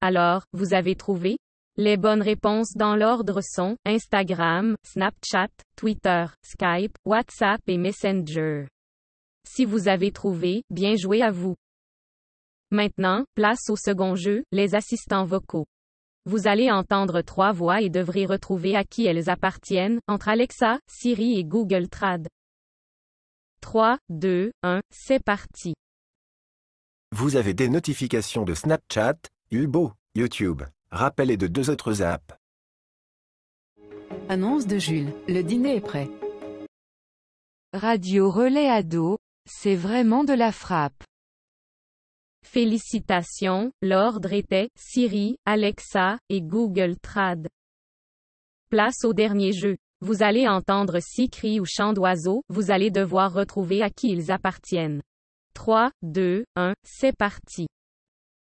Alors, vous avez trouvé? Les bonnes réponses dans l'ordre sont Instagram, Snapchat, Twitter, Skype, WhatsApp et Messenger. Si vous avez trouvé, bien joué à vous. Maintenant, place au second jeu, les assistants vocaux. Vous allez entendre 3 voix et devrez retrouver à qui elles appartiennent, entre Alexa, Siri et Google Trad. 3, 2, 1, c'est parti. Vous avez des notifications de Snapchat, Yubo, YouTube. Rappel et de 2 autres apps. Annonce de Jules, le dîner est prêt. Radio Relais Ado, c'est vraiment de la frappe. Félicitations, l'ordre était Siri, Alexa et Google Trad. Place au dernier jeu. Vous allez entendre 6 cris ou chants d'oiseaux, vous allez devoir retrouver à qui ils appartiennent. 3, 2, 1, c'est parti.